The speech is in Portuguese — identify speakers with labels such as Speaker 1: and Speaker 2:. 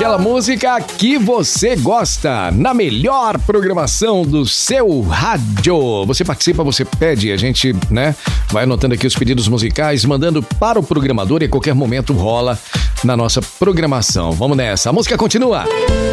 Speaker 1: aquela música que você gosta, na melhor programação do seu rádio. Você participa, você pede, a gente, né, vai anotando aqui os pedidos musicais, mandando para o programador e a qualquer momento rola na nossa programação. Vamos nessa, a música continua.